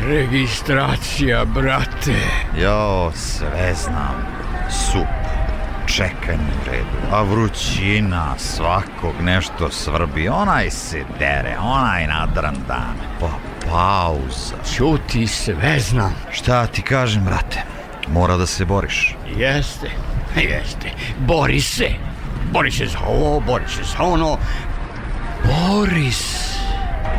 Registracija, brate. Jo, sve znam. Sup, čekanje u redu, a vrućina, svakog nešto svrbi, onaj se dere, onaj nadrandan, pa pauza. Ćuti, sve znam. Šta ti kažem, brate, mora da se boriš. Jeste. Bori se za ovo, bori se za ono. Bori se.